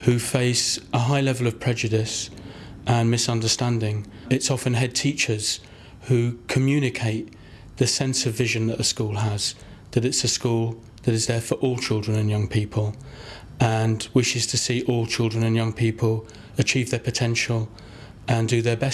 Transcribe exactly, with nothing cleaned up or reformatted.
who face a high level of prejudice and misunderstanding. It's often head teachers who communicate the sense of vision that a school has, that it's a school that is there for all children and young people and wishes to see all children and young people achieve their potential and do their best